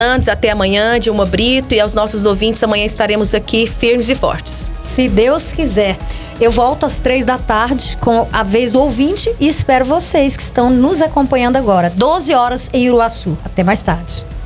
Até amanhã, Dilma Brito, e aos nossos ouvintes, amanhã estaremos aqui firmes e fortes. Se Deus quiser. Eu volto às 15h com a vez do ouvinte e espero vocês que estão nos acompanhando agora. 12 horas em Iruaçu. Até mais tarde.